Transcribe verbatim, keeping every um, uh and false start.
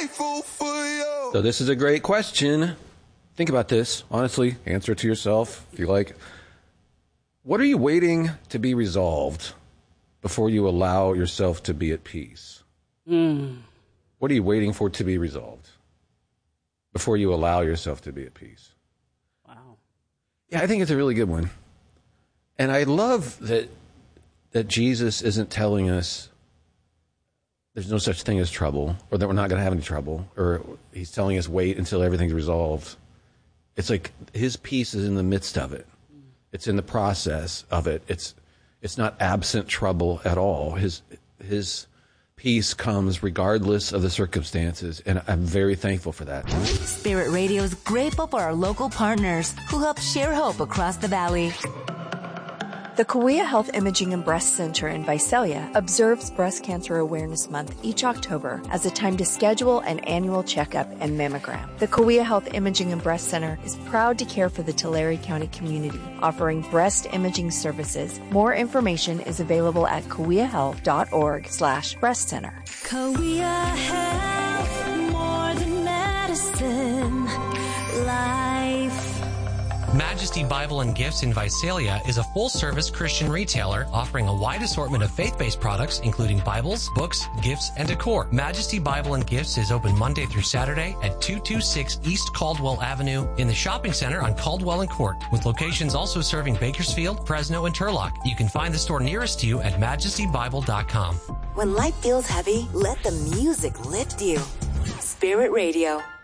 grateful for you. So this is a great question. Think about this. Honestly, answer it to yourself if you like. What are you waiting to be resolved before you allow yourself to be at peace? Mm. What are you waiting for to be resolved before you allow yourself to be at peace? Wow. Yeah, I think it's a really good one. And I love that that Jesus isn't telling us there's no such thing as trouble, or that we're not going to have any trouble, or he's telling us wait until everything's resolved. It's like his peace is in the midst of it. It's in the process of it. It's it's not absent trouble at all. His his peace comes regardless of the circumstances, and I'm very thankful for that. Spirit Radio is grateful for our local partners who help share hope across the valley. The Kauai Health Imaging and Breast Center in Visalia observes Breast Cancer Awareness Month each October as a time to schedule an annual checkup and mammogram. The Kauai Health Imaging and Breast Center is proud to care for the Tulare County community, offering breast imaging services. More information is available at kauaihealth.org slash breast center. Kauai Health, more than medicine, life. Majesty Bible and Gifts in Visalia is a full-service Christian retailer offering a wide assortment of faith-based products, including Bibles, books, gifts, and decor. Majesty Bible and Gifts is open Monday through Saturday at two two six East Caldwell Avenue in the shopping center on Caldwell and Court, with locations also serving Bakersfield, Fresno, and Turlock. You can find the store nearest to you at majesty bible dot com. When life feels heavy, let the music lift you. Spirit Radio.